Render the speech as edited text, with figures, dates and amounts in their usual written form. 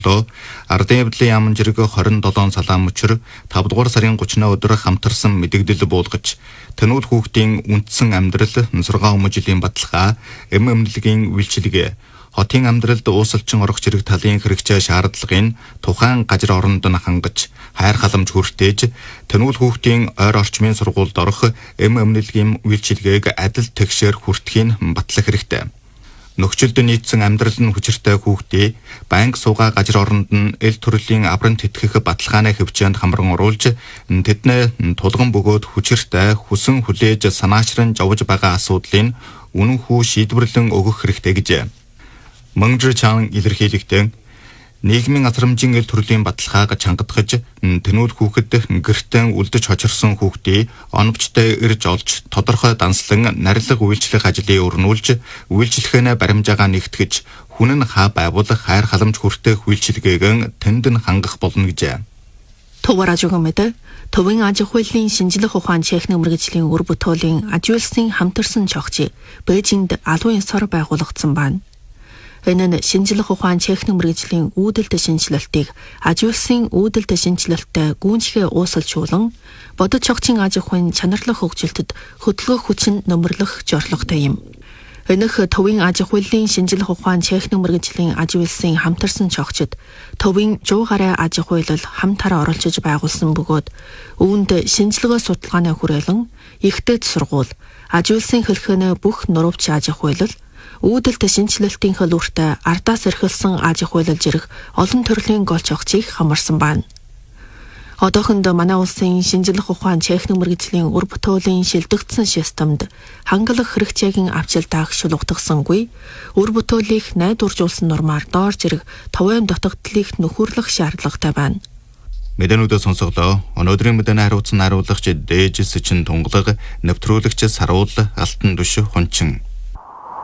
Ардын явдлын яамн жирэг 27 салаан мөчөр 5 дугаар сарын 30-ны өдөр хамтарсан мэдэгдэл буулгаж тэнүүд хүүхдийн үндсэн амьдрал, нусргаа өмнө жилийн баталгаа, эмнэлгийн үйлчилгээ, хотын амьдралд уусалчин орох зэрэг талын хэрэгцээ шаардлагын тухайн газар оронд нь хангаж хайр халамж хүртээж тэнүүд хүүхдийн ойр орчмын сургуульд орох эмнэлгийн үйлчилгээг адил тэгшээр хүртэхийн батлах хэрэгтэй. Нөхцөлд нийцсэн амьдрал нь хүчиртэй хүүхдийг банк суугаа газар оронд нь эл төрлийн аврам тэтгэх баталгааны хөвчөөнд хамран оруулж тэдний тулган бөгөөд хүчиртэй хүсэн хүлээж санаачран жовж байгаа асуудлыг үнэн хүү шийдвэрлэн өгөх хэрэгтэй гэж Мөнгжир чан илэрхийлэгтэн нийгмийн асрамжийн эл төрлийн баталгааг чангадгаж тэнүүд хүүхэд гэртэн үлдэж хочирсон хүүхдийг оновчтой ирж олж тодорхой данслан нарилга үйлчлэх ажлыг өрнүүлж үйлчлэхэнэ баримжаагаа нэгтгэж хүн нь хаа байгуулах хайр халамж хүртэх үйлчилгээг тэнд нь хангах болно гэж. 토바라조금에도 더빙 아지회린 신지력 호환 체크능 머리기질린 우르부토링 아주일싱 함터슨 적지 베이징드 아도인 서로 байгуулагдсан Энэ шинжилгээ ухаан техник мэргэжлийн үүдэлтэй шинжилэлтийг ажилсын үүдэлтэй шинжилэлттэй гүнзгий уусалжуулан бодож чогчийн аж ахуйн чанарлах хөгжилтөд хөдөлгөөх хүчин нөмрлөх зорилготой юм. Энэх төвийн аж ахуйн шинжилгээ ухаан техник мэргэжлийн ажилсын хамтарсан чогчид төвийн 100 гаруй аж ахуйлал хамтараа оролцож байгуулсан бөгөөд үүнд шинжилгээ судалгааны хүрээлэн ихтэй сургууль ажилсын хэлхэнэ бүх нурууч аж ахуйлал үүдэлтэй шинжилэлтийн хөлөөртэй ардаас эрхэлсэн аж ахуйлал зэрэг олон төрлийн гол чогчийг хамарсан байна. Одоохонд манай улсын шинжилгээ ухаан техник мэргэжлийн үр бүтээлийн шилдэгдсэн системд хангалах хэрэгцээгийн авчилтаах шулуутгасангүй үр бүтээлийг найдваржуулсан нормаар доор зэрэг товын дутагдлыг нөхөрлөх шаардлагатай байна. Мэдэнүүдээ сонсголоо. Өнөөдрийн мэдээний хариуцсан хариулагч Дээжис чин тунгалаг, нэвтрүүлэгч Саруул Алтан Түш Хунчин.